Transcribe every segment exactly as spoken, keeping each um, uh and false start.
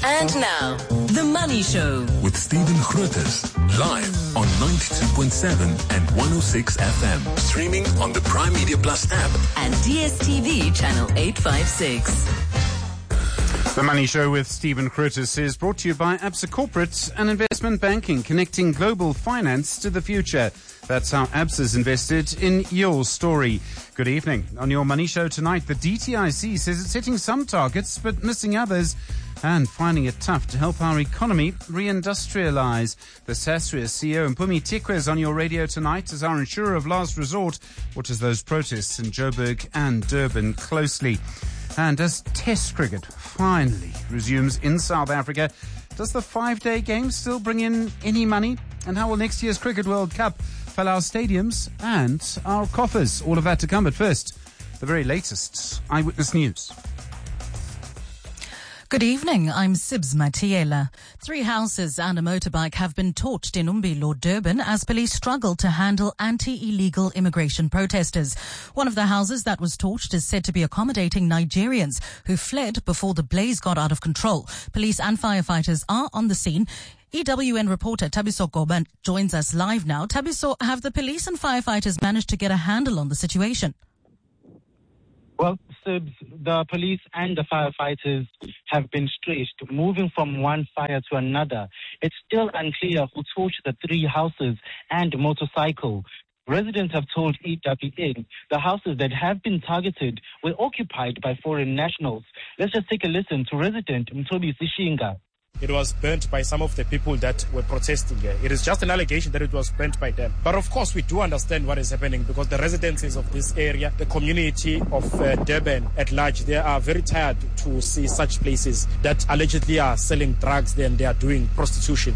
And now, The Money Show with Stephen Grootes, live on ninety-two point seven and one oh six F M, streaming on the Prime Media Plus app and D S T V channel eight fifty-six. The Money Show with Stephen Grootes is brought to you by Absa Corporate and Investment Banking, connecting global finance to the future. That's how Absa's invested in your story. Good evening. On your Money Show tonight, the D T I C says it's hitting some targets but missing others and finding it tough to help our economy reindustrialize. The Sasria C E O Mpumi Tikwe is on your radio tonight as our insurer of last resort watches those protests in Joburg and Durban closely. And as Test cricket finally resumes in South Africa, does the five-day game still bring in any money? And how will next year's Cricket World Cup fill our stadiums and our coffers? All of that to come, but first, the very latest Eyewitness News. Good evening, I'm Sibs Matiela. Three houses and a motorbike have been torched in Umbilo, Durban, as police struggle to handle anti-illegal immigration protesters. One of the houses that was torched is said to be accommodating Nigerians who fled before the blaze got out of control. Police and firefighters are on the scene. E W N reporter Thabiso Goban joins us live now. Thabiso, have the police and firefighters managed to get a handle on the situation? Well, Sibs, the police and the firefighters have been stretched, moving from one fire to another. It's still unclear who torched the three houses and motorcycle. Residents have told E W N the houses that have been targeted were occupied by foreign nationals. Let's just take a listen to resident Mtobi Sishinga. It was burnt by some of the people that were protesting here. It is just an allegation that it was burnt by them. But of course, we do understand what is happening because the residents of this area, the community of uh, Durban at large, they are very tired to see such places that allegedly are selling drugs and they are doing prostitution.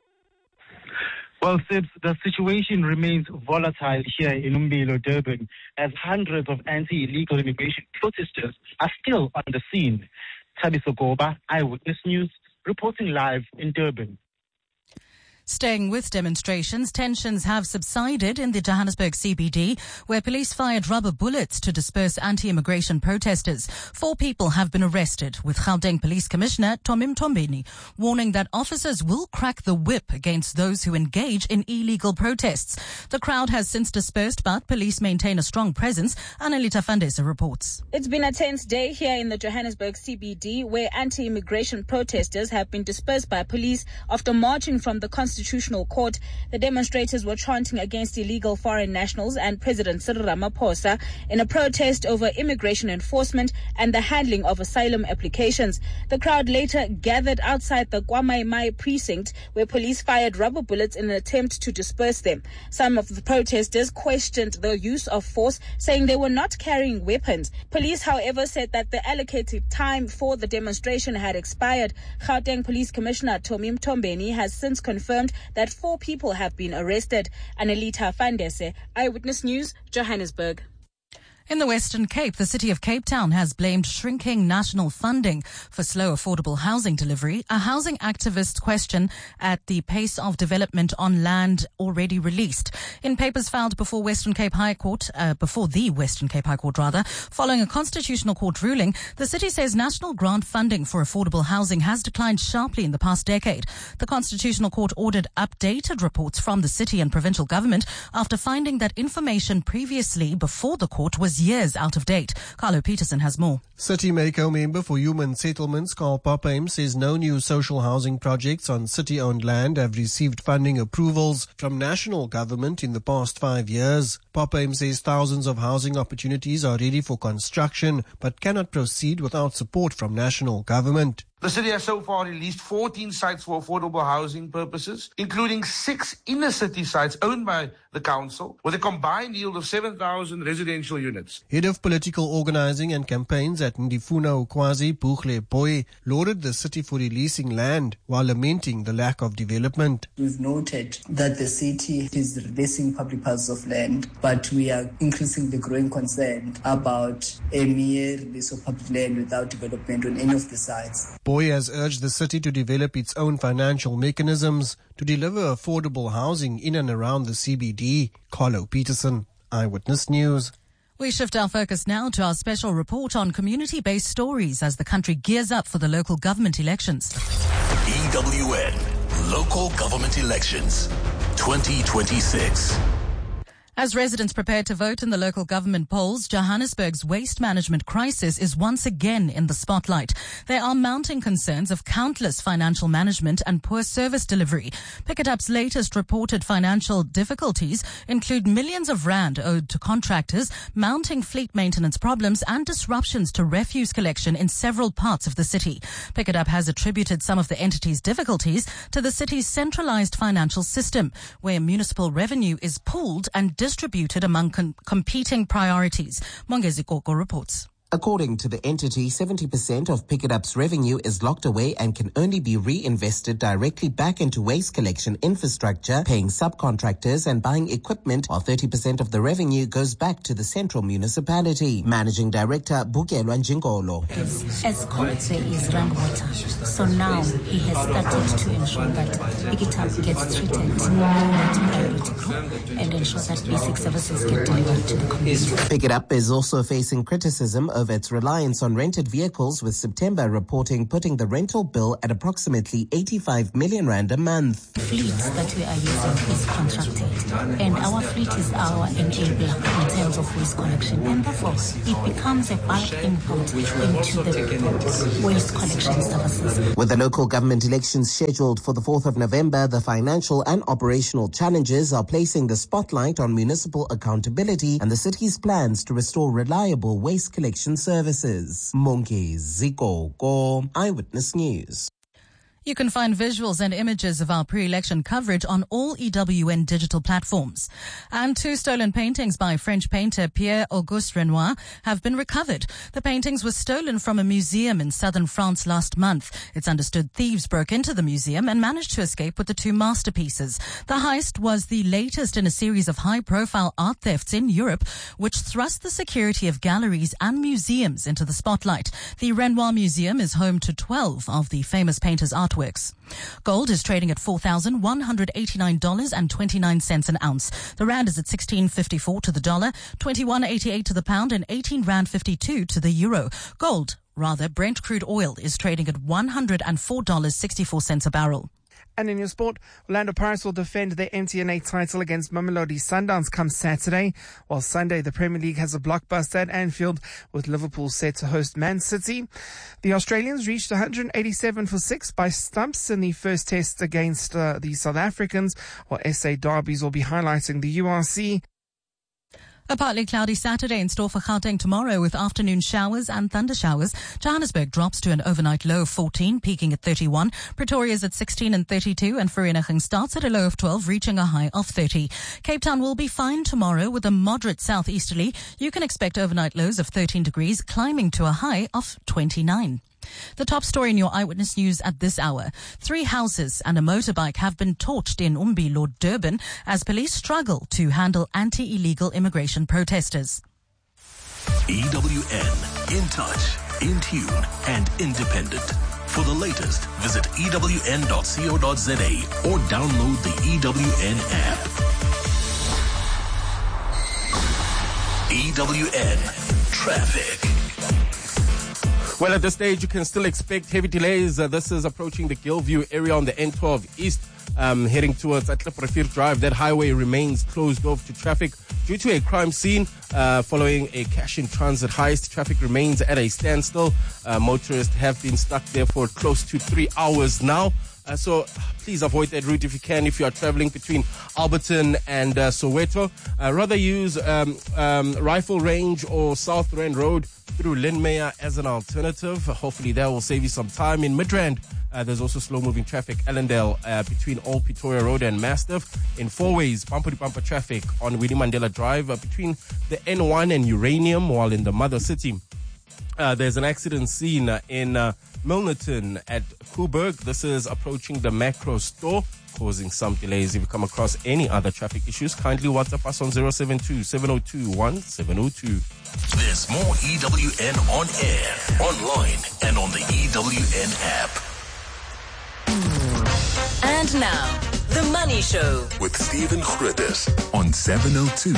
Well, Sibs, the situation remains volatile here in Umbilo, Durban, as hundreds of anti-illegal immigration protesters are still on the scene. Thabiso Goba, Eyewitness News, reporting live in Durban. Staying with demonstrations, tensions have subsided in the Johannesburg C B D, where police fired rubber bullets to disperse anti-immigration protesters. Four people have been arrested, with Gauteng Police Commissioner Tommy Mtombeni warning that officers will crack the whip against those who engage in illegal protests. The crowd has since dispersed, but police maintain a strong presence. Annalita Fandesa reports. It's been a tense day here in the Johannesburg C B D, where anti-immigration protesters have been dispersed by police after marching from the Constitutional Court. The demonstrators were chanting against illegal foreign nationals and President Cyril Ramaphosa in a protest over immigration enforcement and the handling of asylum applications. The crowd later gathered outside the Kwamaimai precinct, where police fired rubber bullets in an attempt to disperse them. Some of the protesters questioned the use of force, saying they were not carrying weapons. Police, however, said that the allocated time for the demonstration had expired. Gauteng Police Commissioner Tommy Mtombeni has since confirmed that four people have been arrested. Annalita Fandese, Eyewitness News, Johannesburg. In the Western Cape, the city of Cape Town has blamed shrinking national funding for slow affordable housing delivery, a housing activist question at the pace of development on land already released. In papers filed before Western Cape High Court, uh, before the Western Cape High Court rather, following a Constitutional Court ruling, the city says national grant funding for affordable housing has declined sharply in the past decade. The Constitutional Court ordered updated reports from the city and provincial government after finding that information previously before the court was years out of date. Carlo Peterson has more. City Mako member for Human Settlements, Carl Popham, says no new social housing projects on city-owned land have received funding approvals from national government in the past five years. Popham says thousands of housing opportunities are ready for construction but cannot proceed without support from national government. The city has so far released fourteen sites for affordable housing purposes, including six inner-city sites owned by the council, with a combined yield of seven thousand residential units. Head of political organizing and campaigns at Ndifuna Ukwazi, Buhle Boy, lauded the city for releasing land while lamenting the lack of development. We've noted that the city is releasing public parcels of land, but we are increasingly growing concerned about a mere release of public land without development on any of the sites. Boy has urged the city to develop its own financial mechanisms to deliver affordable housing in and around the C B D. Carlo Peterson, Eyewitness News. We shift our focus now to our special report on community-based stories as the country gears up for the local government elections. E W N Local Government Elections twenty twenty-six. As residents prepare to vote in the local government polls, Johannesburg's waste management crisis is once again in the spotlight. There are mounting concerns of countless financial management and poor service delivery. Pick It Up's latest reported financial difficulties include millions of rand owed to contractors, mounting fleet maintenance problems and disruptions to refuse collection in several parts of the city. Pick It Up has attributed some of the entity's difficulties to the city's centralized financial system, where municipal revenue is pooled and distributed among com- competing priorities. Mongezi Koko reports. According to the entity, seventy percent of Pick It Up's revenue is locked away and can only be reinvested directly back into waste collection infrastructure, paying subcontractors and buying equipment, while thirty percent of the revenue goes back to the central municipality. Managing Director Bukelwa Njingolo. As Eskom is run water, so now he has started to ensure that Pick It Up gets treated at priority group and ensure that basic services get delivered to the community. Pick It Up is also facing criticism of its reliance on rented vehicles, with September reporting putting the rental bill at approximately eighty-five million rand a month. The fleet that we are using is contracted, and our fleet is our enabler in terms of waste collection, and therefore it becomes a bulk input into the waste collection services. With the local government elections scheduled for the fourth of November, the financial and operational challenges are placing the spotlight on municipal accountability and the city's plans to restore reliable waste collection services. Mongezi Koko, Eyewitness News. You can find visuals and images of our pre-election coverage on all E W N digital platforms. And two stolen paintings by French painter Pierre-Auguste Renoir have been recovered. The paintings were stolen from a museum in southern France last month. It's understood thieves broke into the museum and managed to escape with the two masterpieces. The heist was the latest in a series of high-profile art thefts in Europe, which thrust the security of galleries and museums into the spotlight. The Renoir Museum is home to twelve of the famous painter's art Works. Gold is trading at four thousand one hundred eighty-nine dollars and twenty-nine cents an ounce. The rand is at sixteen fifty-four to the dollar, twenty-one eighty-eight to the pound, and eighteen rand fifty-two to the euro. Gold, rather, Brent crude oil is trading at one hundred four dollars and sixty-four cents a barrel. And in your sport, Orlando Pirates will defend their M T N A title against Mamelodi Sundowns come Saturday, while Sunday the Premier League has a blockbuster at Anfield with Liverpool set to host Man City. The Australians reached one hundred eighty-seven for six by stumps in the first test against uh, the South Africans, while S A derbies will be highlighting the U R C. A partly cloudy Saturday in store for Gauteng tomorrow with afternoon showers and thunder showers. Johannesburg drops to an overnight low of fourteen, peaking at thirty-one. Pretoria is at sixteen and thirty-two, and Vereeniging starts at a low of twelve, reaching a high of thirty. Cape Town will be fine tomorrow with a moderate southeasterly. You can expect overnight lows of thirteen degrees, climbing to a high of twenty-nine. The top story in your Eyewitness News at this hour. Three houses and a motorbike have been torched in Umbilo, Durban, as police struggle to handle anti-illegal immigration protesters. E W N, in touch, in tune, and independent. For the latest, visit E W N dot co dot za or download the E W N app. E W N Traffic. Well, at this stage, you can still expect heavy delays. Uh, this is approaching the Gilview area on the N twelve East, um, heading towards Atleprefir Drive. That highway remains closed off to traffic due to a crime scene uh, following a cash-in-transit heist. Traffic remains at a standstill. Uh, motorists have been stuck there for close to three hours now. Uh, so please avoid that route if you can, if you are traveling between Alberton and uh, Soweto. Uh, rather use um, um, Rifle Range or South Rand Road through Lynmeyer as an alternative. Hopefully that will save you some time. In Midrand, uh, there's also slow-moving traffic. Allendale uh, between Old Pretoria Road and Mastiff. In four ways, bumper-to-bumper traffic on Winnie Mandela Drive uh, between the N one and Uranium, while in the Mother City. Uh, there's an accident scene uh, in uh, Milnerton at Coburg. This is approaching the Macro store, causing some delays. If you come across any other traffic issues, kindly WhatsApp us on zero seven two, seven zero two, one seven zero two. There's more E W N on air, online, and on the E W N app. And now, The Money Show with Stephen Grootes on seven oh two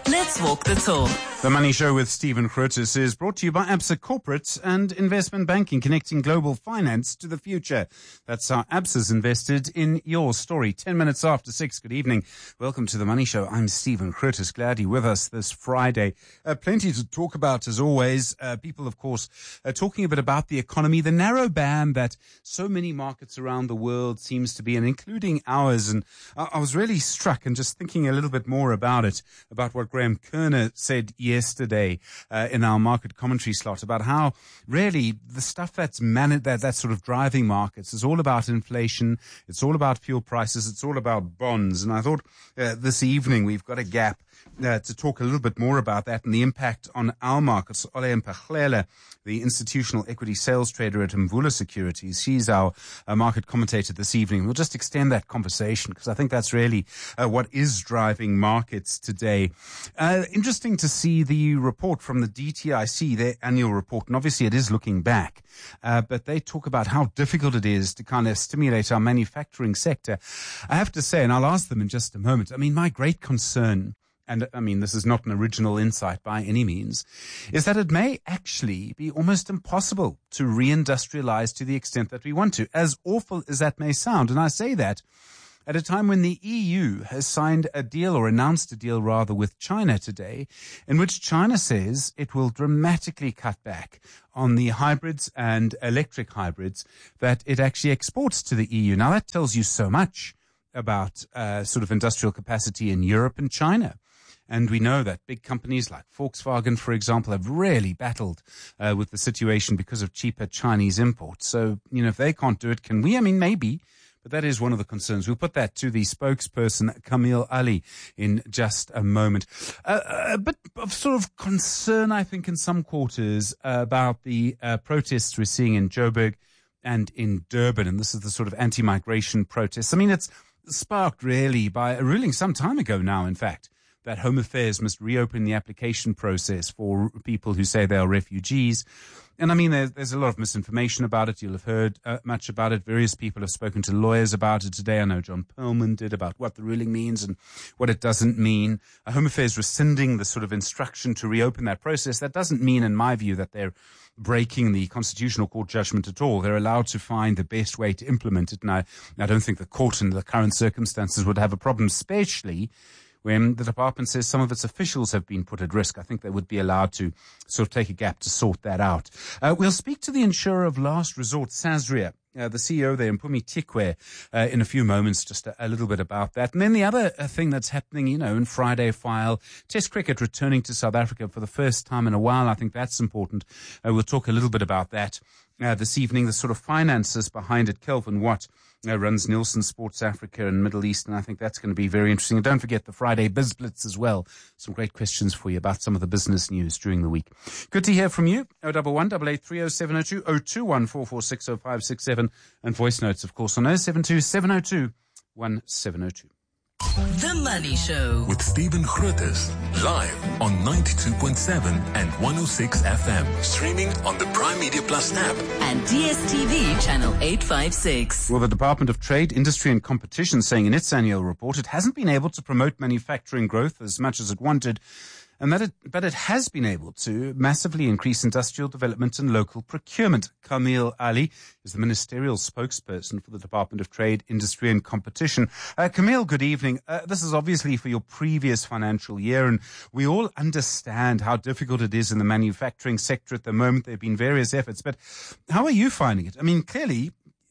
Let's walk the talk. The Money Show with Stephen Grootes is brought to you by Absa Corporate and Investment Banking, connecting global finance to the future. That's how Absa's invested in your story. Ten minutes after six. Good evening. Welcome to the Money Show. I'm Stephen Grootes. Glad you're with us this Friday. Uh, plenty to talk about as always. Uh, people, of course, are talking a bit about the economy, the narrow band that so many markets around the world seems to be in, including ours. And I, I was really struck and just thinking a little bit more about it, about what Graham Kerner said yesterday uh, in our market commentary slot about how really the stuff that's man- that that's sort of driving markets is all about inflation, it's all about fuel prices, it's all about bonds. And I thought uh, this evening we've got a gap uh, to talk a little bit more about that and the impact on our markets. Ole Mphahlele, the institutional equity sales trader at Mvula Securities, she's our uh, market commentator this evening. We'll just extend that conversation because I think that's really uh, what is driving markets today. Uh, interesting to see the report from the D T I C, their annual report, and obviously it is looking back, uh, but they talk about how difficult it is to kind of stimulate our manufacturing sector. I have to say, and I'll ask them in just a moment, I mean, my great concern, and I mean, this is not an original insight by any means, is that it may actually be almost impossible to reindustrialize to the extent that we want to, as awful as that may sound. And I say that at a time when the E U has signed a deal, or announced a deal rather, with China today, in which China says it will dramatically cut back on the hybrids and electric hybrids that it actually exports to the E U. Now, that tells you so much about uh, sort of industrial capacity in Europe and China. And we know that big companies like Volkswagen, for example, have really battled uh, with the situation because of cheaper Chinese imports. So, you know, if they can't do it, can we? I mean, maybe. But that is one of the concerns. We'll put that to the spokesperson, Kamil Ali, in just a moment. Uh, a bit of sort of concern, I think, in some quarters uh, about the uh, protests we're seeing in Joburg and in Durban. And this is the sort of anti-migration protests. I mean, it's sparked really by a ruling some time ago now, in fact, that Home Affairs must reopen the application process for people who say they are refugees. And I mean, there's, there's a lot of misinformation about it. You'll have heard uh, much about it. Various people have spoken to lawyers about it today. I know John Perlman did, about what the ruling means and what it doesn't mean. Uh, Home Affairs rescinding the sort of instruction to reopen that process. That doesn't mean, in my view, that they're breaking the Constitutional Court judgment at all. They're allowed to find the best way to implement it. And I, I don't think the court in the current circumstances would have a problem, especially when the department says some of its officials have been put at risk. I think they would be allowed to sort of take a gap to sort that out. Uh, we'll speak to the insurer of last resort, Sasria, uh, the C E O there, Mpumi Tikwe, uh, in a few moments, just a, a little bit about that. And then the other uh, thing that's happening, you know, in Friday File, Test cricket returning to South Africa for the first time in a while. I think that's important. Uh, we'll talk a little bit about that uh, this evening, the sort of finances behind it. Kelvin Watt Uh, runs Nielsen Sports Africa and Middle East, and I think that's going to be very interesting. And don't forget the Friday Biz Blitz as well. Some great questions for you about some of the business news during the week. Good to hear from you. oh one one, eight eight three oh seven oh two, oh two one four four six oh five six seven, and voice notes, of course, on oh seven two, seven oh two, one seven oh two. The Money Show with Stephen Grootes, live on ninety-two point seven and one oh six F M, streaming on the Prime Media Plus app and D S T V channel eight fifty-six. Well, the Department of Trade, Industry and Competition saying in its annual report it hasn't been able to promote manufacturing growth as much as it wanted, and that it, but it has been able to massively increase industrial development and local procurement. Kamil Ali is the ministerial spokesperson for the Department of Trade, Industry and Competition. Uh, Kamil, good evening. Uh, this is obviously for your previous financial year, and we all understand how difficult it is in the manufacturing sector at the moment. There have been various efforts, but how are you finding it? I mean, clearly,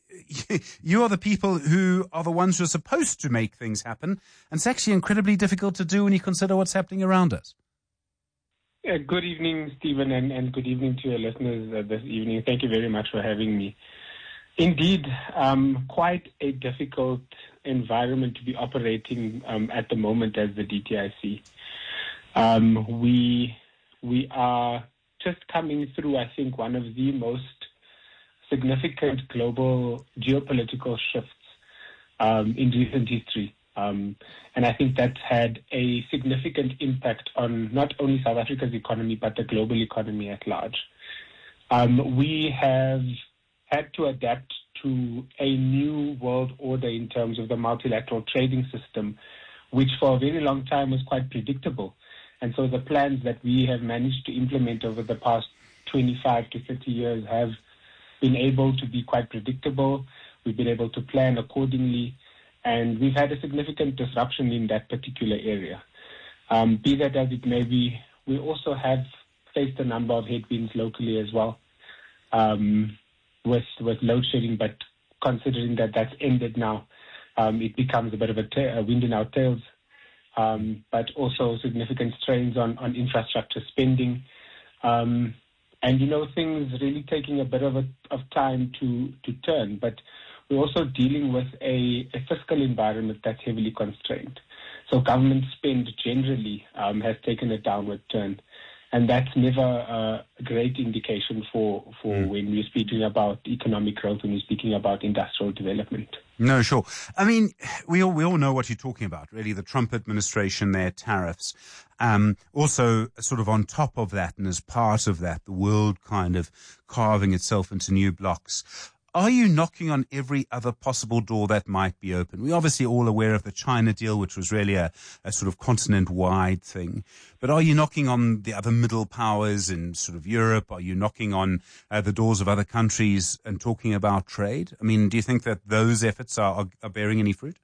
you are the people who are the ones who are supposed to make things happen, and it's actually incredibly difficult to do when you consider what's happening around us. Uh, good evening, Stephen, and, and good evening to your listeners uh, this evening. Thank you very much for having me. Indeed, um, quite a difficult environment to be operating um, at the moment as the D T I C. Um, we we are just coming through, I think, one of the most significant global geopolitical shifts um, in recent history. Um, and I think that's had a significant impact on not only South Africa's economy, but the global economy at large. Um, we have had to adapt to a new world order in terms of the multilateral trading system, which for a very long time was quite predictable. And so the plans that we have managed to implement over the past twenty-five to thirty years have been able to be quite predictable. We've been able to plan accordingly, and we've had a significant disruption in that particular area. Um, be that as it may be, we also have faced a number of headwinds locally as well, um, with with load shedding. But considering that that's ended now, um, it becomes a bit of a, ta- a wind in our tails. Um, but also significant strains on, on infrastructure spending, um, and you know things really taking a bit of a, of time to to turn. But we're also dealing with a, a fiscal environment that's heavily constrained. So government spend generally um, has taken a downward turn. And that's never a great indication for, for mm. when we're speaking about economic growth, when we're speaking about industrial development. No, sure. I mean, we all, we all know what you're talking about, really, the Trump administration, their tariffs. Um, also, sort of on top of that, and as part of that, the world kind of carving itself into new blocks. Are you knocking on every other possible door that might be open? We're obviously all aware of the China deal, which was really a, a sort of continent-wide thing. But are you knocking on the other middle powers in sort of Europe? Are you knocking on uh, the doors of other countries and talking about trade? I mean, do you think that those efforts are, are, are bearing any fruit?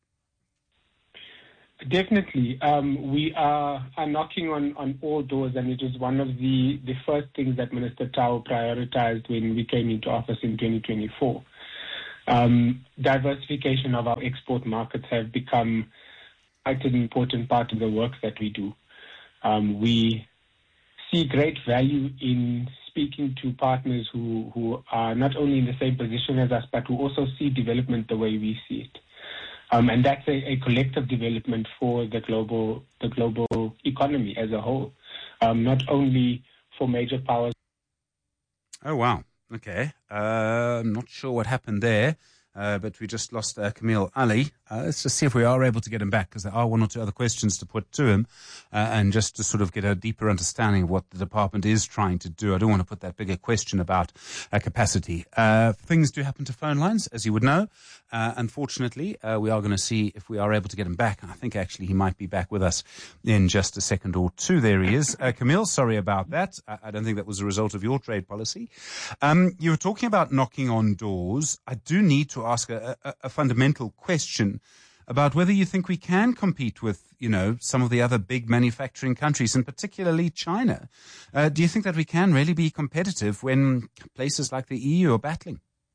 Definitely. Um, we are, are knocking on, on all doors, and it is one of the, the first things that Minister Tau prioritized when we came into office in twenty twenty-four. Um, diversification of our export markets have become quite an important part of the work that we do. Um, we see great value in speaking to partners who, who are not only in the same position as us, but who also see development the way we see it. Um, and that's a, a collective development for the global the global economy as a whole, um, not only for major powers. Oh, wow. Okay. Uh, I'm not sure what happened there, uh, but we just lost uh, Camille Ali. Uh, let's just see if we are able to get him back, because there are one or two other questions to put to him, uh, and just to sort of get a deeper understanding of what the department is trying to do. I don't want to put that bigger question about uh, capacity. Uh, things do happen to phone lines, as you would know. Uh, unfortunately, uh, we are going to see if we are able to get him back. I think actually he might be back with us in just a second or two. There he is. Uh, Camille, sorry about that. I, I don't think that was a result of your trade policy. Um, you were talking about knocking on doors. I do need to ask a, a, a fundamental question about whether you think we can compete with, you know, some of the other big manufacturing countries, and particularly China. Uh, do you think that we can really be competitive when places like the E U are battling?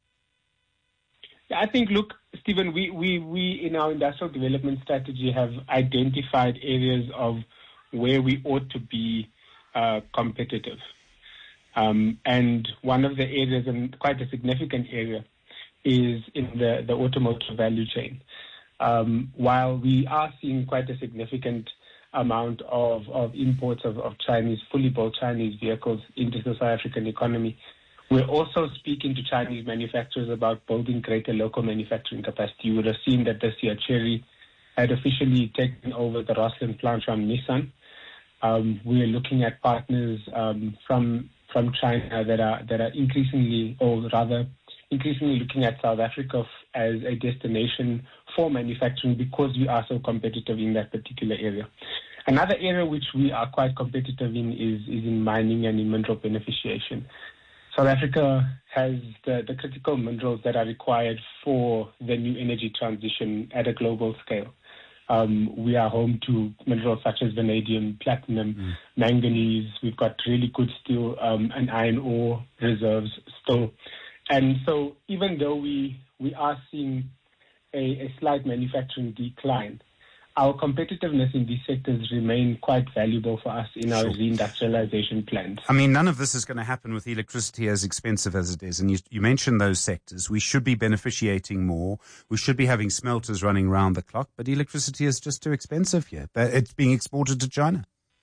I think, look, Stephen, we, we, we in our industrial development strategy have identified areas of where we ought to be uh, competitive. Um, and one of the areas, and quite a significant area, is in the, the automotive value chain. Um, while we are seeing quite a significant amount of, of imports of, of Chinese, fully built Chinese vehicles into the South African economy, we're also speaking to Chinese manufacturers about building greater local manufacturing capacity. You would have seen that this year Chery had officially taken over the Rosslyn plant from Nissan. Um, we're looking at partners um, from from China that are that are increasingly, or rather, increasingly looking at South Africa as a destination for manufacturing because we are so competitive in that particular area. Another area which we are quite competitive in is, is in mining and in mineral beneficiation. South Africa has the, the critical minerals that are required for the new energy transition at a global scale. Um, we are home to minerals such as vanadium, platinum, mm. manganese. We've got really good steel um, and iron ore reserves still. And so even though we, we are seeing a, a slight manufacturing decline, our competitiveness in these sectors remain quite valuable for us in our sure. reindustrialization plans. I mean, none of this is going to happen with electricity as expensive as it is. And you, you mentioned those sectors. We should be beneficiating more. We should be having smelters running round the clock. But electricity is just too expensive here. It's being exported to China.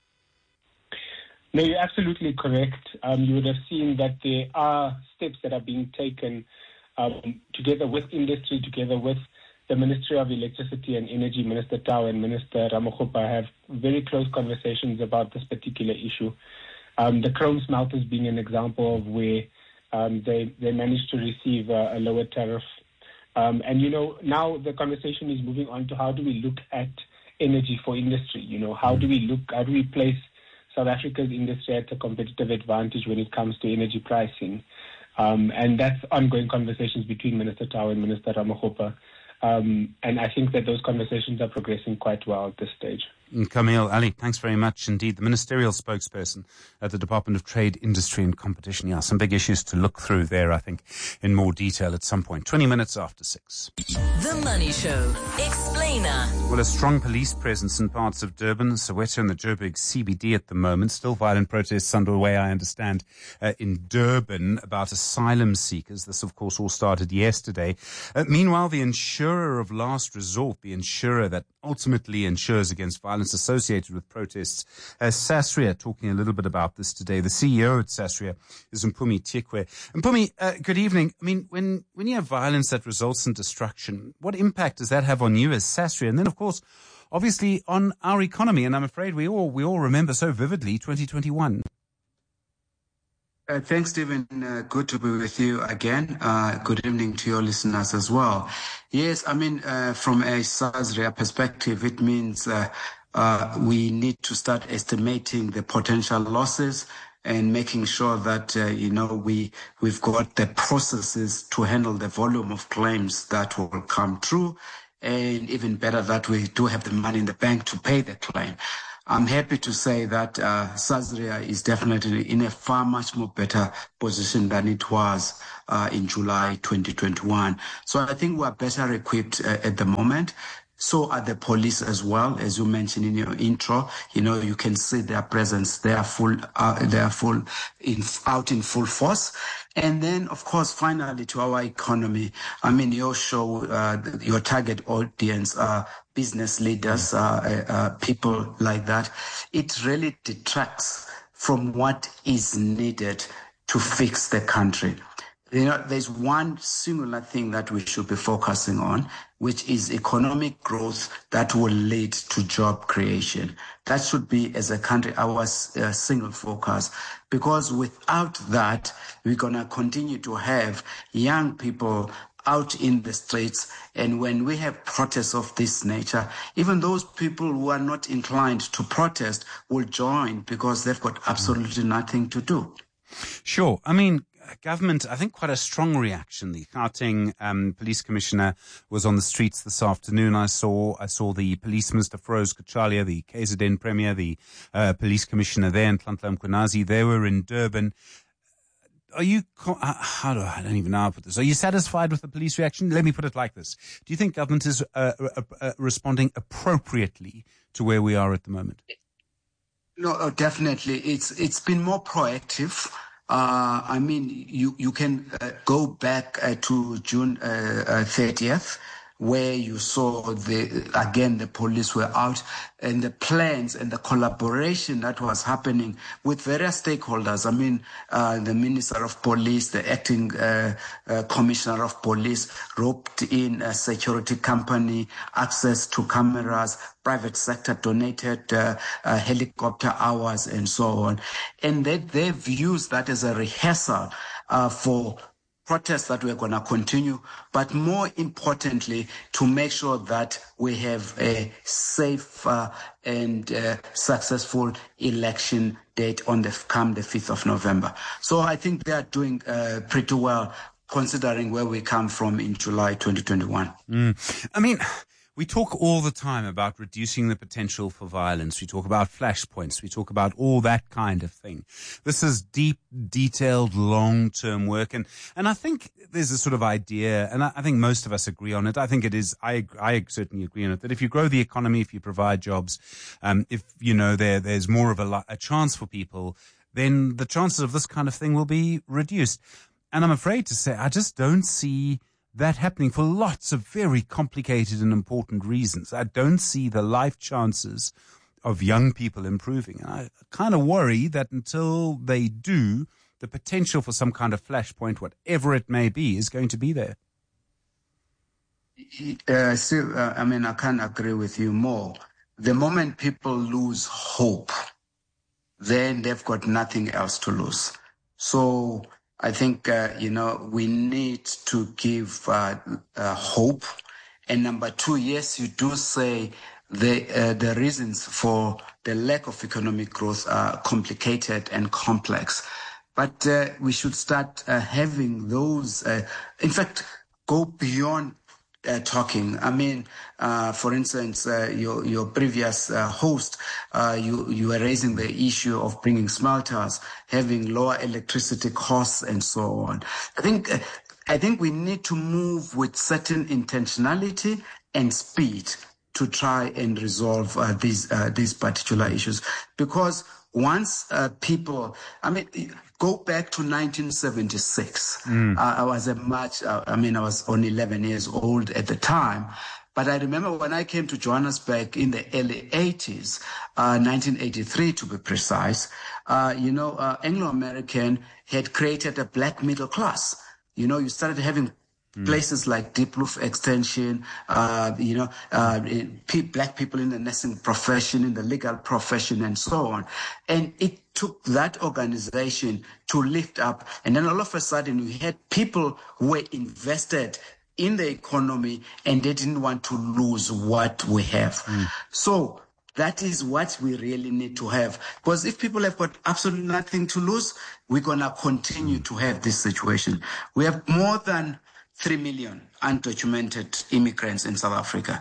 No, you're absolutely correct. Um, you would have seen that there are steps that are being taken um, together with industry, together with the Ministry of Electricity and Energy, Minister Tau and Minister Ramokgopa have very close conversations about this particular issue. Um, the chrome smelters being an example of where um, they, they managed to receive a, a lower tariff. Um, and, you know, now the conversation is moving on to how do we look at energy for industry? You know, how do we look, how do we place South Africa's industry at a competitive advantage when it comes to energy pricing. Um, and that's ongoing conversations between Minister Tau and Minister Ramokgopa. Um, and I think that those conversations are progressing quite well at this stage. Kameel Ali, thanks very much indeed. The ministerial spokesperson at the Department of Trade, Industry and Competition. Yeah, some big issues to look through there, I think, in more detail at some point. twenty minutes after six. The Money Show. Explainer. Well, a strong police presence in parts of Durban, Soweto and the Joburg C B D at the moment. Still violent protests underway, I understand, uh, in Durban about asylum seekers. This, of course, all started yesterday. Uh, meanwhile, the insurer of last resort, the insurer that ultimately insures against violence associated with protests, uh, Sasria, talking a little bit about this today. The C E O at Sasria is Mpumi Tikwe. Mpumi, uh, good evening. I mean, when, when you have violence that results in destruction, what impact does that have on you as Sasria? And then, of course, obviously on our economy. And I'm afraid we all, we all remember so vividly twenty twenty-one. Uh, thanks, Stephen. Uh, good to be with you again. Uh, good evening to your listeners as well. Yes, I mean, uh, from a Sasria perspective, it means uh, uh, we need to start estimating the potential losses and making sure that, uh, you know, we, we've got the processes to handle the volume of claims that will come through. And even better, that we do have the money in the bank to pay the claim. I'm happy to say that uh, Sasria is definitely in a far much more better position than it was uh, in July twenty twenty-one. So I think we're better equipped uh, at the moment. So are the police as well, as you mentioned in your intro. You know, you can see their presence. They are full. Uh, they are full in out in full force. And then, of course, finally to our economy. I mean, your show, uh, your target audience are business leaders, uh, uh, people like that. It really detracts from what is needed to fix the country. You know, there's one singular thing that we should be focusing on, which is economic growth that will lead to job creation. That should be, as a country, our uh, single focus. Because without that, we're going to continue to have young people out in the streets. And when we have protests of this nature, even those people who are not inclined to protest will join because they've got absolutely nothing to do. Sure. I mean, government, I think quite a strong reaction. The Gauteng um, police commissioner was on the streets this afternoon. I saw I saw the police minister, Feroz Kachalia, the K Z N premier, the uh, police commissioner there, and Nhlanhla Mkhwanazi. They were in Durban. Are you, how do I, I don't even know how to put this. Are you satisfied with the police reaction? Let me put it like this. Do you think government is uh, uh, uh, responding appropriately to where we are at the moment? No, definitely. It's it's been more proactive. Uh, I mean, you, you can uh, go back uh, to June uh, uh, thirtieth, where you saw the, again, the police were out, and the plans and the collaboration that was happening with various stakeholders. I mean, uh, the Minister of Police, the acting uh, uh, Commissioner of Police roped in a security company, access to cameras, private sector donated uh, uh, helicopter hours and so on. And they, they've used that as a rehearsal uh, for protests that we're going to continue, but more importantly, to make sure that we have a safe uh, and uh, successful election date on the come the fifth of November. So I think they are doing uh, pretty well, considering where we come from in July twenty twenty-one. Mm. I mean, we talk all the time about reducing the potential for violence. We talk about flashpoints. We talk about all that kind of thing. This is deep, detailed, long-term work. And, and I think there's a sort of idea, and I, I think most of us agree on it. I think it is, I, I certainly agree on it, that if you grow the economy, if you provide jobs, um, if, you know, there, there's more of a, a chance for people, then the chances of this kind of thing will be reduced. And I'm afraid to say, I just don't see that happening for lots of very complicated and important reasons. I don't see the life chances of young people improving. And I kind of worry that until they do, the potential for some kind of flashpoint, whatever it may be, is going to be there. Uh, so, uh, I mean, I can't agree with you more. The moment people lose hope, then they've got nothing else to lose. So I think, uh, you know, we need to give uh, uh, hope. And number two, yes, you do say the uh, the reasons for the lack of economic growth are complicated and complex. But uh, we should start uh, having those, uh, in fact, go beyond uh, talking. I mean, uh, for instance, uh, your your previous uh, host, uh, you, you were raising the issue of bringing smelters, having lower electricity costs and so on. I think, uh, I think we need to move with certain intentionality and speed to try and resolve uh, these uh, these particular issues. Because once uh, people, I mean, go back to nineteen seventy-six. Mm. Uh, I was a much, uh, I mean, I was only eleven years old at the time. But I remember when I came to Johannesburg in the early eighties, uh, nineteen eighty-three to be precise, uh, you know, uh, Anglo-American had created a black middle class. You know, you started having Mm. places like Diepkloof Extension, uh, you know, uh, black people in the nursing profession, in the legal profession, and so on. And it took that organization to lift up. And then all of a sudden, we had people who were invested in the economy and they didn't want to lose what we have. Mm. So that is what we really need to have. Because if people have got absolutely nothing to lose, we're going to continue to have this situation. We have more than three million undocumented immigrants in South Africa.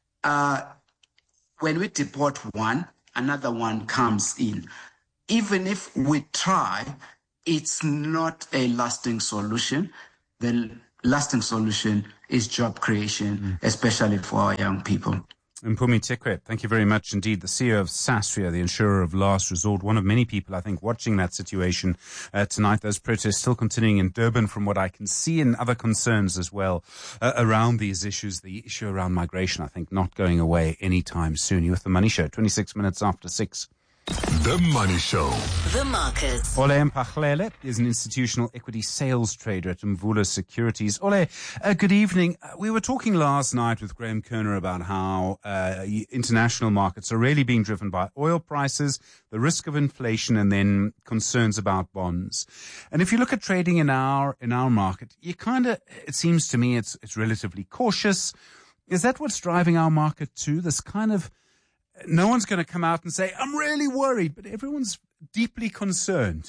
Uh, when we deport one, another one comes in. Even if we try, it's not a lasting solution. The lasting solution is job creation, mm. especially for our young people. Mpumi Thekwe, thank you very much indeed. The C E O of Sasria, the insurer of last resort, one of many people, I think, watching that situation uh, tonight. Those protests still continuing in Durban from what I can see, and other concerns as well uh, around these issues. The issue around migration, I think, not going away anytime soon. You're with The Money Show, twenty-six minutes after six. The Money Show. The markets. Ole Mphahlele is an institutional equity sales trader at Mvula Securities. Ole, uh, good evening. Uh, we were talking last night with Graham Kerner about how uh, international markets are really being driven by oil prices, the risk of inflation, and then concerns about bonds. And if you look at trading in our in our market, you kind of, it seems to me, it's it's relatively cautious. Is that what's driving our market too? This kind of, no one's going to come out and say, I'm really worried, but everyone's deeply concerned.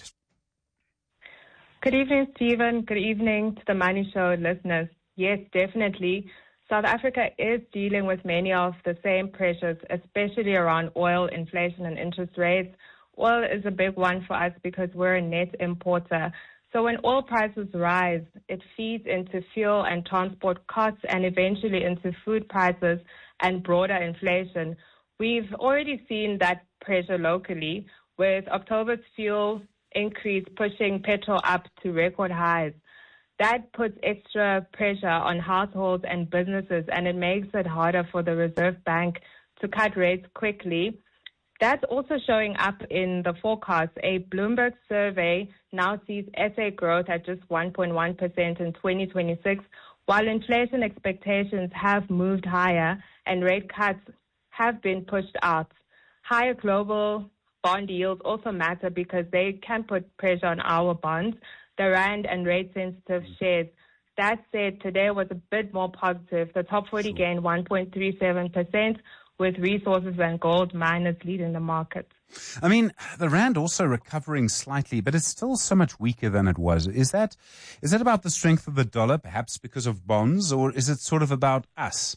Good evening, Stephen. Good evening to the Money Show listeners. Yes, definitely. South Africa is dealing with many of the same pressures, especially around oil, inflation, and interest rates. Oil is a big one for us because we're a net importer. So when oil prices rise, it feeds into fuel and transport costs and eventually into food prices and broader inflation. We've already seen that pressure locally, with October's fuel increase pushing petrol up to record highs. That puts extra pressure on households and businesses, and it makes it harder for the Reserve Bank to cut rates quickly. That's also showing up in the forecast. A Bloomberg survey now sees S A growth at just one point one percent in twenty twenty-six, while inflation expectations have moved higher and rate cuts have been pushed out. Higher global bond yields also matter because they can put pressure on our bonds, the rand and rate-sensitive shares. That said, today was a bit more positive. The top forty gained one point three seven percent, with resources and gold miners leading the market. I mean, the rand also recovering slightly, but it's still so much weaker than it was. Is that is that about the strength of the dollar, perhaps because of bonds, or is it sort of about us?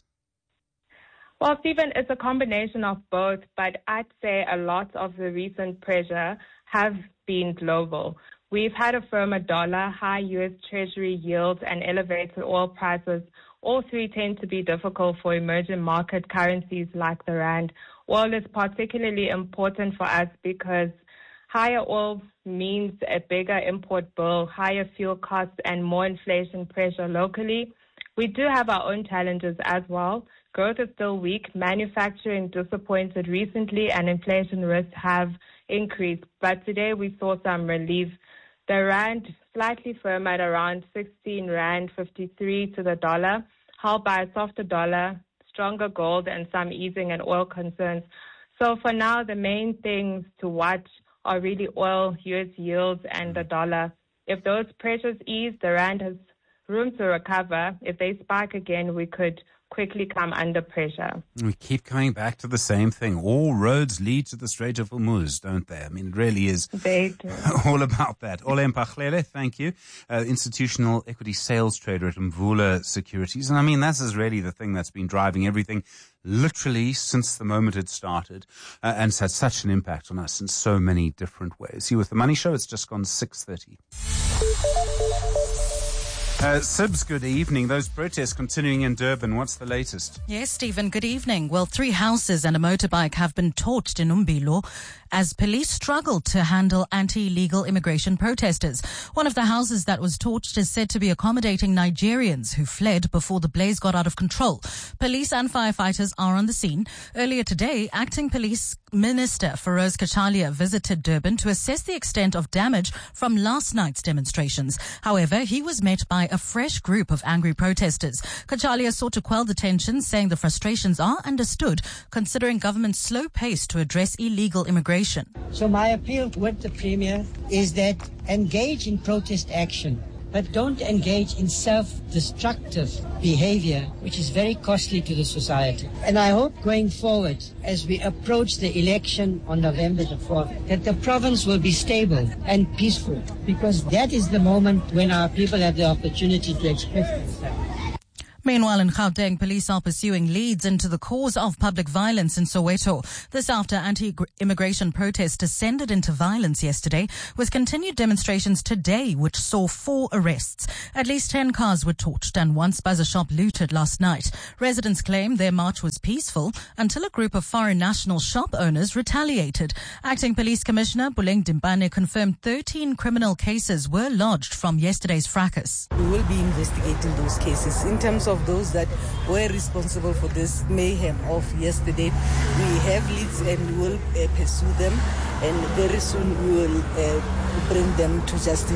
Well, Stephen, it's a combination of both, but I'd say a lot of the recent pressure have been global. We've had a firmer dollar, high U S Treasury yields, and elevated oil prices. All three tend to be difficult for emerging market currencies like the rand. Oil is particularly important for us because higher oil means a bigger import bill, higher fuel costs, and more inflation pressure locally. We do have our own challenges as well. Growth is still weak. Manufacturing disappointed recently, and inflation risks have increased. But today we saw some relief. The rand slightly firm at around sixteen rand fifty-three to the dollar, helped by a softer dollar, stronger gold, and some easing in oil concerns. So for now, the main things to watch are really oil, U S yields, and the dollar. If those pressures ease, the rand has room to recover. If they spike again, we could quickly come under pressure. We keep coming back to the same thing. All roads lead to the Strait of Hormuz, don't they? I mean, it really is they do. all about that. Ole Mphahlele, thank you. Uh, institutional equity sales trader at Mvula Securities. And I mean, this is really the thing that's been driving everything literally since the moment it started, uh, and it's had such an impact on us in so many different ways. Here with The Money Show, it's just gone six thirty. Uh, Sibs, good evening. Those protests continuing in Durban. What's the latest? Yes, Stephen, good evening. Well, three houses and a motorbike have been torched in Umbilo as police struggle to handle anti-illegal immigration protesters. One of the houses that was torched is said to be accommodating Nigerians who fled before the blaze got out of control. Police and firefighters are on the scene. Earlier today, Acting Police Minister Feroz Kachalia visited Durban to assess the extent of damage from last night's demonstrations. However, he was met by a fresh group of angry protesters. Kachalia sought to quell the tensions, saying the frustrations are understood considering government's slow pace to address illegal immigration. So my appeal with the Premier is that engage in protest action, but don't engage in self-destructive behavior, which is very costly to the society. And I hope going forward, as we approach the election on November the fourth, that the province will be stable and peaceful, because that is the moment when our people have the opportunity to express themselves. Meanwhile, in Gauteng, police are pursuing leads into the cause of public violence in Soweto. This after anti-immigration protests descended into violence yesterday, with continued demonstrations today, which saw four arrests. At least ten cars were torched and one buzzer shop looted last night. Residents claim their march was peaceful until a group of foreign national shop owners retaliated. Acting Police Commissioner Buleng Dimpane confirmed thirteen criminal cases were lodged from yesterday's fracas. We will be investigating those cases. In terms of those that were responsible for this mayhem of yesterday, we have leads and we will uh, pursue them, and very soon we will uh, bring them to justice.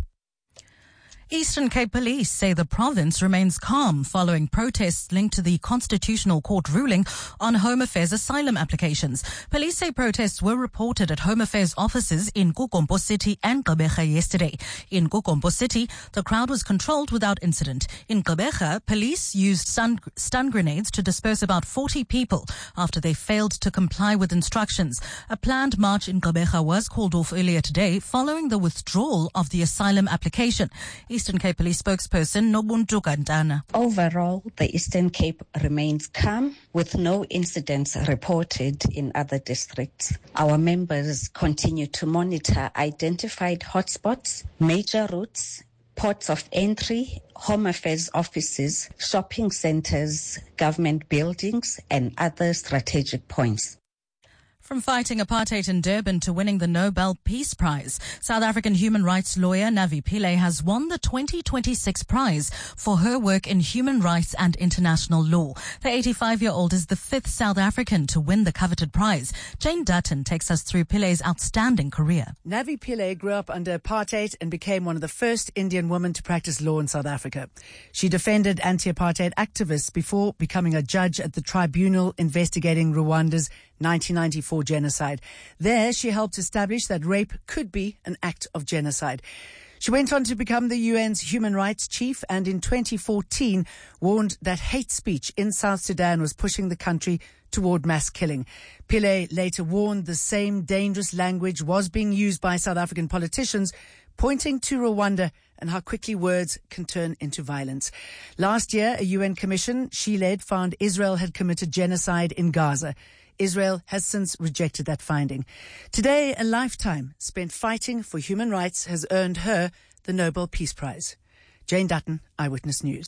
Eastern Cape Police say the province remains calm following protests linked to the Constitutional Court ruling on Home Affairs asylum applications. Police say protests were reported at Home Affairs offices in Kukompo City and Gqeberha yesterday. In Kukompo City, the crowd was controlled without incident. In Gqeberha, police used stun, stun grenades to disperse about forty people after they failed to comply with instructions. A planned march in Gqeberha was called off earlier today following the withdrawal of the asylum application. Eastern Cape Police spokesperson Nobuntu Kantana. Overall, the Eastern Cape remains calm with no incidents reported in other districts. Our members continue to monitor identified hotspots, major routes, ports of entry, Home Affairs offices, shopping centers, government buildings, and other strategic points. From fighting apartheid in Durban to winning the Nobel Peace Prize, South African human rights lawyer Navi Pillay has won the twenty twenty-six prize for her work in human rights and international law. The eighty-five-year-old is the fifth South African to win the coveted prize. Jane Dutton takes us through Pillay's outstanding career. Navi Pillay grew up under apartheid and became one of the first Indian women to practice law in South Africa. She defended anti-apartheid activists before becoming a judge at the tribunal investigating Rwanda's nineteen ninety-four genocide. There, she helped establish that rape could be an act of genocide. She went on to become the U N's human rights chief and in twenty fourteen warned that hate speech in South Sudan was pushing the country toward mass killing. Pillay later warned the same dangerous language was being used by South African politicians, pointing to Rwanda and how quickly words can turn into violence. Last year, a U N commission she led found Israel had committed genocide in Gaza. Israel has since rejected that finding. Today, a lifetime spent fighting for human rights has earned her the Nobel Peace Prize. Jane Dutton, Eyewitness News.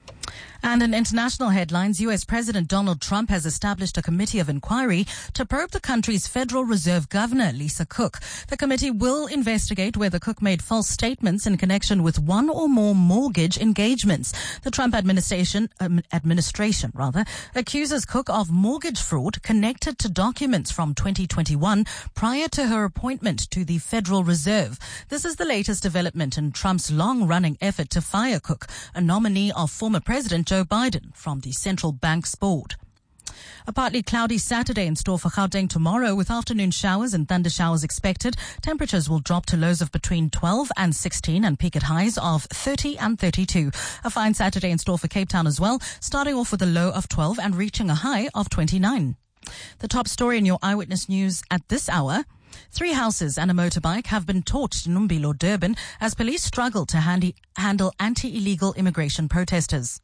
And in international headlines, U S President Donald Trump has established a committee of inquiry to probe the country's Federal Reserve Governor, Lisa Cook. The committee will investigate whether Cook made false statements in connection with one or more mortgage engagements. The Trump administration, um, administration rather, accuses Cook of mortgage fraud connected to documents from twenty twenty-one prior to her appointment to the Federal Reserve. This is the latest development in Trump's long-running effort to fire Cook, a nominee of former President Joe Biden, from the central bank's board. A partly cloudy Saturday in store for Gauteng tomorrow, with afternoon showers and thunder showers expected. Temperatures will drop to lows of between twelve and sixteen and peak at highs of thirty and thirty-two. A fine Saturday in store for Cape Town as well, starting off with a low of twelve and reaching a high of twenty-nine. The top story in your Eyewitness News at this hour. Three houses and a motorbike have been torched in Umbilo, Durban, as police struggle to handy, handle anti-illegal immigration protesters.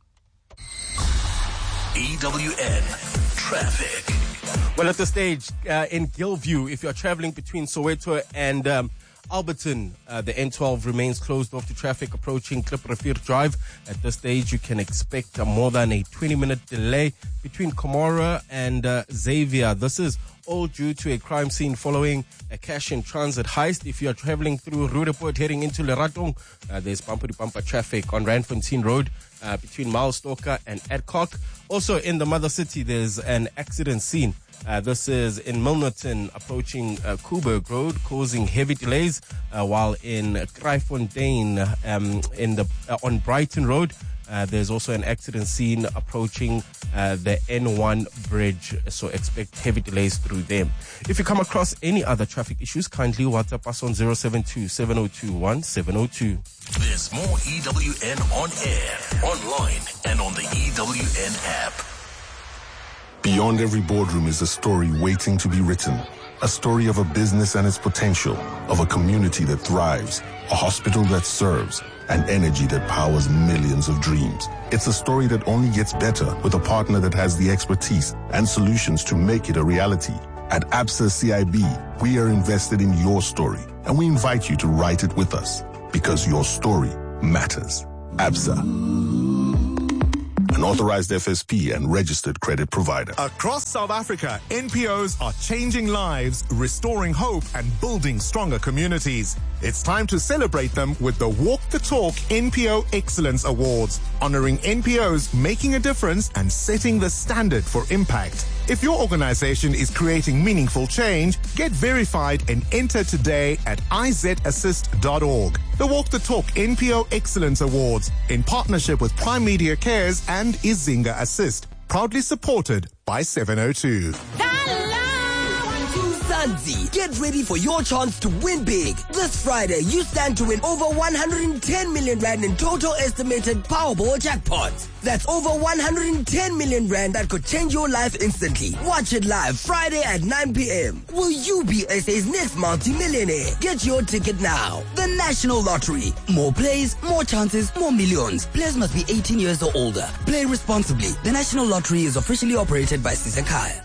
E W N Traffic. Well, at this stage, uh, in Gilview, if you're traveling between Soweto and um, Alberton, uh, the N twelve remains closed off to traffic approaching Kliprefeer Drive. At this stage, you can expect uh, more than a twenty-minute delay between Komora and uh, Xavier. This is all due to a crime scene following a cash in transit heist. If you are traveling through Roodepoort heading into Leratong, uh, there's bumper-to-bumper traffic on Randfontein Road uh, between Milestalker and Adcock. Also in the mother city, there's an accident scene. Uh, this is in Milnerton approaching uh, Coburg Road, causing heavy delays, uh, while in Kraaifontein um, in the uh, on Brighton Road, Uh, there's also an accident scene approaching uh, the N one bridge, so expect heavy delays through them. If you come across any other traffic issues, kindly WhatsApp us on zero seven two, seven zero two, one seven zero two. There's more E W N on air, online, and on the E W N app. Beyond every boardroom is a story waiting to be written. A story of a business and its potential, of a community that thrives, a hospital that serves, and energy that powers millions of dreams. It's a story that only gets better with a partner that has the expertise and solutions to make it a reality. At Absa C I B, we are invested in your story, and we invite you to write it with us, because your story matters. Absa, an authorized F S P and registered credit provider. Across South Africa, N P Os are changing lives, restoring hope, and building stronger communities. It's time to celebrate them with the Walk the Talk N P O Excellence Awards, honoring N P Os making a difference and setting the standard for impact. If your organization is creating meaningful change, get verified and enter today at I Z assist dot org. The Walk the Talk N P O Excellence Awards, in partnership with Prime Media Cares and Izinga Assist, proudly supported by seven oh two. Zanzi, get ready for your chance to win big. This Friday, you stand to win over one hundred ten million rand in total estimated Powerball jackpots. That's over one hundred ten million rand that could change your life instantly. Watch it live Friday at nine p.m. Will you be S A's next multi-millionaire? Get your ticket now. The National Lottery. More plays, more chances, more millions. Players must be eighteen years or older. Play responsibly. The National Lottery is officially operated by Sisakhaya.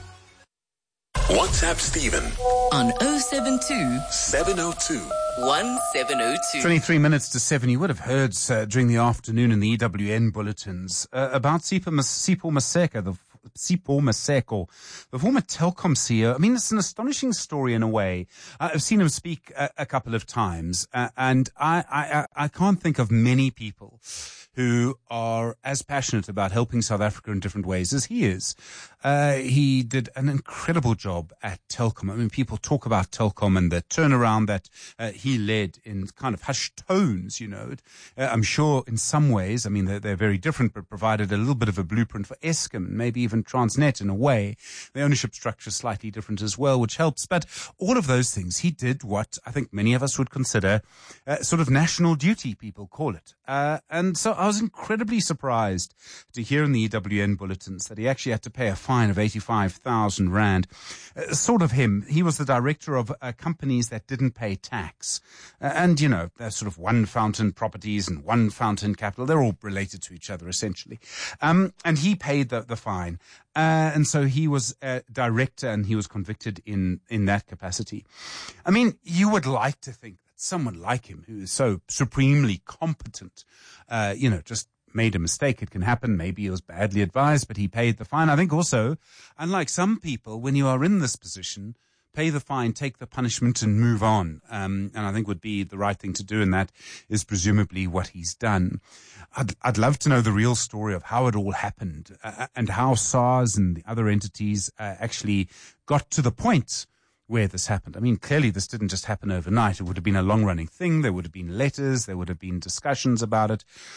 WhatsApp Stephen on oh seven two, seven oh two, one seven oh two. twenty-three minutes to seven. You would have heard uh, during the afternoon in the E W N bulletins uh, about Sipho Maseko, the Sipho Maseko, the former Telkom C E O. I mean, it's an astonishing story in a way. Uh, I've seen him speak a, a couple of times, uh, and I, I, I can't think of many people who are as passionate about helping South Africa in different ways as he is. Uh, he did an incredible job at Telkom. I mean, people talk about Telkom and the turnaround that uh, he led in kind of hushed tones, you know. Uh, I'm sure in some ways, I mean, they're, they're very different, but provided a little bit of a blueprint for Eskom and maybe even Transnet in a way. The ownership structure is slightly different as well, which helps. But all of those things, he did what I think many of us would consider uh, sort of national duty, people call it. Uh, and so I was incredibly surprised to hear in the E W N bulletins that he actually had to pay a fine of eighty-five thousand rand. Uh, sort of him. He was the director of uh, companies that didn't pay tax. Uh, and, you know, they're sort of One Fountain Properties and One Fountain Capital. They're all related to each other, essentially. Um, and he paid the, the fine. Uh, and so he was a director and he was convicted in, in that capacity. I mean, you would like to think that someone like him who is so supremely competent, uh, you know, just made a mistake. It can happen. Maybe he was badly advised, but he paid the fine. I think also, unlike some people, when you are in this position, pay the fine, take the punishment and move on. Um, and I think would be the right thing to do. And that is presumably what he's done. I'd, I'd love to know the real story of how it all happened uh, and how SARS and the other entities uh, actually got to the point where this happened. I mean, clearly this didn't just happen overnight. It would have been a long running thing. There would have been letters. There would have been discussions about it.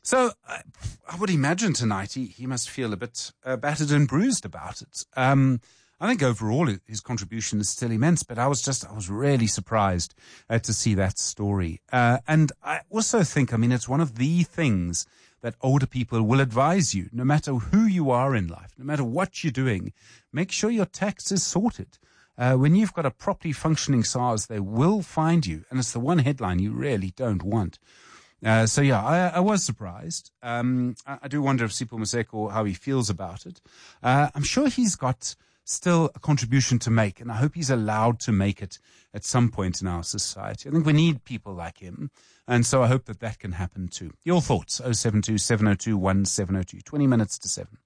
So uh, I would imagine tonight he, he must feel a bit uh, battered and bruised about it. Um, I think overall his contribution is still immense, but I was just, I was really surprised uh, to see that story. Uh, and I also think, I mean, it's one of the things that older people will advise you, no matter who you are in life, no matter what you're doing, make sure your tax is sorted. Uh, when you've got a properly functioning SARS, they will find you. And it's the one headline you really don't want. Uh, so, yeah, I, I was surprised. Um, I, I do wonder if Sipho Maseko, how he feels about it. Uh, I'm sure he's got still a contribution to make, and I hope he's allowed to make it at some point in our society. I think we need people like him, and so I hope that that can happen too. Your thoughts, oh seven two, seven oh two, one seven oh two, twenty minutes to seven.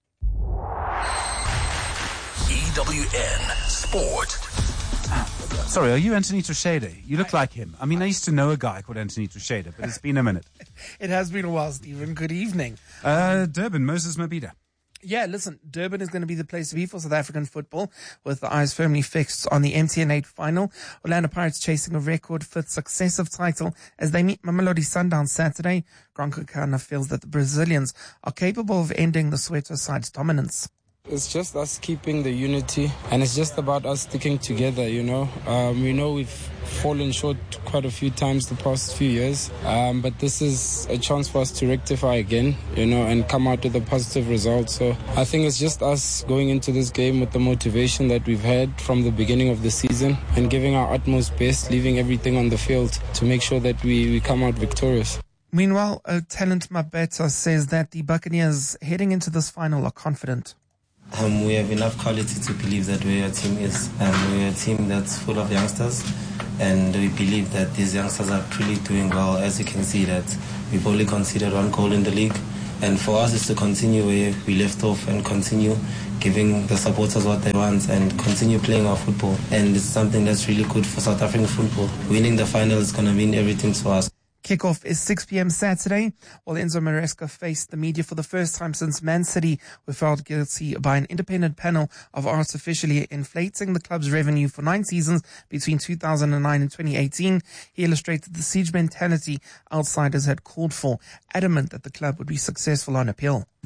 E W N Sport. Sorry, are you Anthony Tushede? You look like him. I mean, I used to know a guy called Anthony Tushede, but it's been a minute. It has been a while, Stephen. Good evening. Uh, Durban, Moses Mabhida. Yeah, listen, Durban is going to be the place to be for South African football, with the eyes firmly fixed on the M T N eight final. Orlando Pirates chasing a record fifth successive title as they meet Mamelodi Sundowns Saturday. Granco Kana feels that the Brazilians are capable of ending the Soweto side's dominance. It's just us keeping the unity, and it's just about us sticking together, you know. Um, we know we've fallen short quite a few times the past few years, um, but this is a chance for us to rectify again, you know, and come out with a positive result. So I think it's just us going into this game with the motivation that we've had from the beginning of the season and giving our utmost best, leaving everything on the field to make sure that we, we come out victorious. Meanwhile, uh, Talent Mabeta says that the Buccaneers heading into this final are confident. Um, we have enough quality to believe that where our team is. Um, we're a team that's full of youngsters, and we believe that these youngsters are truly doing well. As you can see, that we've only conceded one goal in the league, and for us it's to continue where we left off and continue giving the supporters what they want and continue playing our football. And it's something that's really good for South African football. Winning the final is going to mean everything to us. Kickoff is six p.m. Saturday, while Enzo Maresca faced the media for the first time since Man City were found guilty by an independent panel of artificially inflating the club's revenue for nine seasons between two thousand nine and twenty eighteen. He illustrated the siege mentality outsiders had called for, adamant that the club would be successful on appeal.